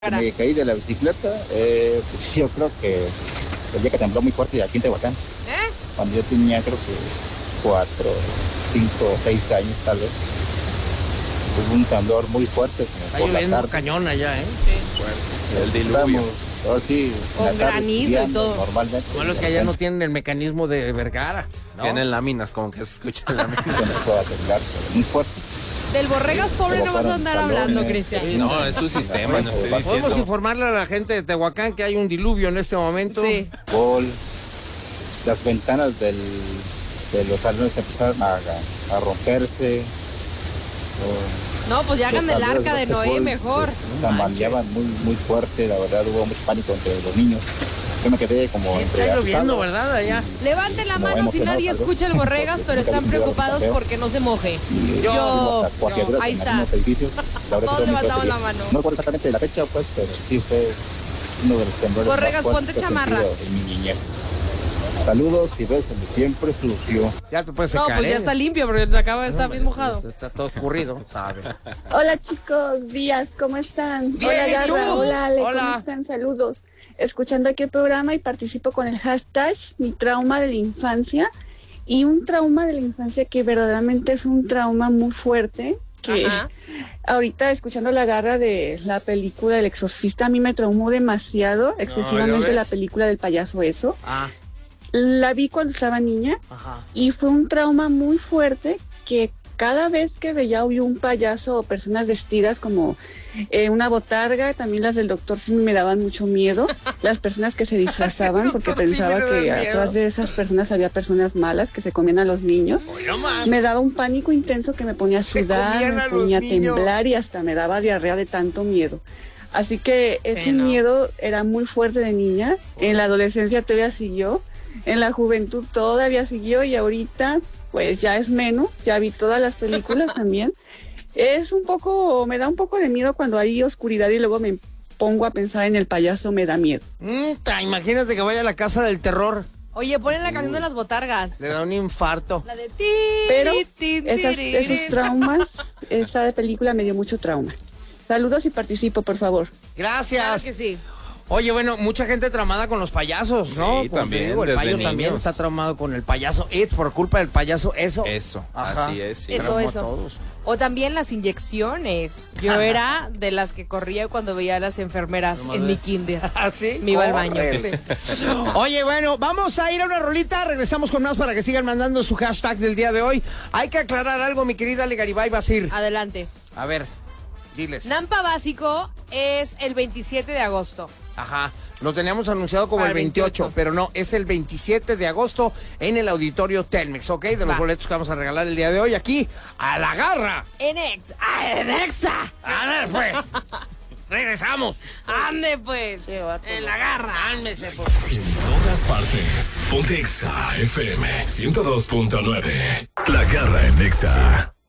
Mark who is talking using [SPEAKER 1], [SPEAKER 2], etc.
[SPEAKER 1] Me caí de la bicicleta, pues yo creo que el día que tembló muy fuerte aquí en Tehuacán. Cuando yo tenía creo que 4, 5, 6 años tal vez. Hubo un temblor muy fuerte.
[SPEAKER 2] Está lloviendo cañón allá,
[SPEAKER 3] Sí.
[SPEAKER 1] Fuerte.
[SPEAKER 3] El diluvio.
[SPEAKER 1] Sí,
[SPEAKER 4] con granizo y todo.
[SPEAKER 1] Normalmente.
[SPEAKER 2] Lo malo es que allá no tienen el mecanismo de Vergara, ¿no?
[SPEAKER 3] Tienen láminas, como que se escucha láminas.
[SPEAKER 1] Se nos puede temblar, muy fuerte.
[SPEAKER 4] Del Borregas pobre no vas a andar hablando, Cristian.
[SPEAKER 3] No, es su sistema, no estoy
[SPEAKER 2] Podemos
[SPEAKER 3] diciendo.
[SPEAKER 2] informarle a la gente de Tehuacán que hay un diluvio en este momento.
[SPEAKER 4] Sí.
[SPEAKER 1] Las ventanas de los salones empezaron a romperse.
[SPEAKER 4] No, pues ya hagan
[SPEAKER 1] Los
[SPEAKER 4] el
[SPEAKER 1] salones
[SPEAKER 4] arca de Noé
[SPEAKER 1] básquetbol
[SPEAKER 4] mejor.
[SPEAKER 1] se tambaleaban muy fuerte, la verdad hubo mucho pánico entre los niños. Yo me quedé como
[SPEAKER 2] Está lloviendo,
[SPEAKER 1] asustado.
[SPEAKER 2] ¿verdad? Allá.
[SPEAKER 4] Levanten la
[SPEAKER 1] Como
[SPEAKER 4] mano si
[SPEAKER 1] emocionado,
[SPEAKER 4] nadie
[SPEAKER 1] tal vez.
[SPEAKER 4] escucha el Borregas, pero están preocupados porque no se moje. Yo, ahí está.
[SPEAKER 1] Algunos edificios. La verdad
[SPEAKER 4] Todos
[SPEAKER 1] que fue muy
[SPEAKER 4] levantamos
[SPEAKER 1] fuerte.
[SPEAKER 4] la mano.
[SPEAKER 1] No recuerdo exactamente la fecha, pues, pero sí fue uno de los temblores
[SPEAKER 4] Borregas,
[SPEAKER 1] más
[SPEAKER 4] ponte
[SPEAKER 1] fuertes que he
[SPEAKER 4] chamarra.
[SPEAKER 1] sentido en mi niñez. Saludos y besos de siempre sucio.
[SPEAKER 2] Ya te puedes
[SPEAKER 4] No,
[SPEAKER 2] secar,
[SPEAKER 4] pues ya está limpio porque se acaba de estar bien mojado.
[SPEAKER 2] Está todo escurrido, ¿sabes?
[SPEAKER 5] Hola chicos, días, ¿cómo están?
[SPEAKER 4] Bien,
[SPEAKER 5] hola
[SPEAKER 4] ¿y
[SPEAKER 5] Garra,
[SPEAKER 4] tú?
[SPEAKER 5] hola Ale,
[SPEAKER 2] Hola.
[SPEAKER 5] ¿cómo están? Saludos. Escuchando aquí el programa y participo con el hashtag Mi trauma de la infancia. Y un trauma de la infancia que verdaderamente es un trauma muy fuerte. Que
[SPEAKER 4] Ajá.
[SPEAKER 5] ahorita escuchando la Garra de la película El Exorcista, a mí me traumó demasiado, excesivamente
[SPEAKER 2] ves?
[SPEAKER 5] la película del payaso eso.
[SPEAKER 2] Ah,
[SPEAKER 5] La vi cuando estaba niña.
[SPEAKER 2] ajá.
[SPEAKER 5] Y fue un trauma muy fuerte que cada vez que veía un payaso o personas vestidas como una botarga, también las del doctor sí me daban mucho miedo, las personas que se disfrazaban, porque
[SPEAKER 2] Doctor Simi
[SPEAKER 5] pensaba
[SPEAKER 2] me da
[SPEAKER 5] que
[SPEAKER 2] miedo.
[SPEAKER 5] atrás de esas personas había personas malas que se comían a los niños. Me daba un pánico intenso que me ponía a
[SPEAKER 2] Se
[SPEAKER 5] sudar,
[SPEAKER 2] comían
[SPEAKER 5] me
[SPEAKER 2] a los
[SPEAKER 5] ponía a
[SPEAKER 2] niños.
[SPEAKER 5] temblar y hasta me daba diarrea de tanto miedo. Así que ese
[SPEAKER 4] ¿no?
[SPEAKER 5] miedo era muy fuerte de niña, en la adolescencia todavía siguió, en la juventud todavía siguió y ahorita pues ya es menos, ya vi todas las películas también. Es un poco, me da un poco de miedo cuando hay oscuridad y luego me pongo a pensar en el payaso, me da miedo.
[SPEAKER 2] Imagínate que vaya a la casa del terror.
[SPEAKER 4] Oye, ponen la canción de las botargas.
[SPEAKER 2] Le da un infarto.
[SPEAKER 4] La de
[SPEAKER 5] Pero esos traumas, esa película me dio mucho trauma. Saludos y participo, por favor.
[SPEAKER 2] Gracias.
[SPEAKER 4] Claro que sí.
[SPEAKER 2] Oye, bueno, mucha gente traumada con los payasos, ¿no?
[SPEAKER 3] Sí,
[SPEAKER 2] Como
[SPEAKER 3] también,
[SPEAKER 2] te digo, el
[SPEAKER 3] desde
[SPEAKER 2] payo también
[SPEAKER 3] niños.
[SPEAKER 2] está traumado con el payaso. Es por culpa del payaso, eso.
[SPEAKER 3] Eso,
[SPEAKER 2] Ajá.
[SPEAKER 3] así es. Sí.
[SPEAKER 4] Eso,
[SPEAKER 2] Traumó a
[SPEAKER 4] eso.
[SPEAKER 2] todos.
[SPEAKER 4] O también las inyecciones. Yo era de las que corría cuando veía a las enfermeras en mi kinder.
[SPEAKER 2] ¿Ah, sí?
[SPEAKER 4] Me iba al baño.
[SPEAKER 2] Córrele. Oye, bueno, vamos a ir a una rolita. Regresamos con más para que sigan mandando su hashtag del día de hoy. Hay que aclarar algo, mi querida Ale Garibay Basir.
[SPEAKER 4] Adelante.
[SPEAKER 2] A ver, diles.
[SPEAKER 4] Nampa Básico es el 27 de agosto.
[SPEAKER 2] Ajá. Lo teníamos anunciado como
[SPEAKER 4] Para
[SPEAKER 2] el
[SPEAKER 4] el
[SPEAKER 2] 28,
[SPEAKER 4] 28.
[SPEAKER 2] pero no, es el 27 de agosto en el auditorio Telmex, ¿ok? De los
[SPEAKER 4] Va.
[SPEAKER 2] boletos que vamos a regalar el día de hoy aquí a la garra.
[SPEAKER 4] En Exa.
[SPEAKER 2] A ver, pues. Regresamos.
[SPEAKER 4] Ande pues. En la garra.
[SPEAKER 2] Álmese, pues.
[SPEAKER 6] En todas partes. Ponte Exa FM 102.9. La Garra en Exa.